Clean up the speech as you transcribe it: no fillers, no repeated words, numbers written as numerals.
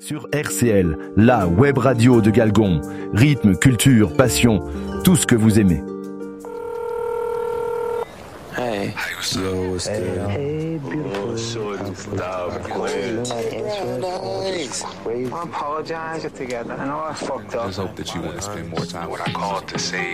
Sur RCL, la web radio de Galgon. Rythme, culture, passion, tout ce que vous aimez. Hey. Hey, what's up? Yo, what's good? Hey, beautiful. I apologize together. I know I fucked up. I just hope that you want to spend more time with our call to save